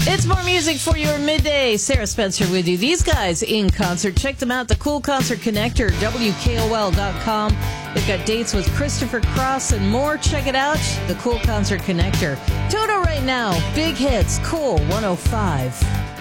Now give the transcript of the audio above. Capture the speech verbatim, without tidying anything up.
It's more music for your midday. Sarah Spencer with you. These guys in concert. Check them out. The Cool Concert Connector, W K O L dot com. They've got dates with Christopher Cross and more. Check it out. The Cool Concert Connector. Toto right now. Big hits. Cool one oh five.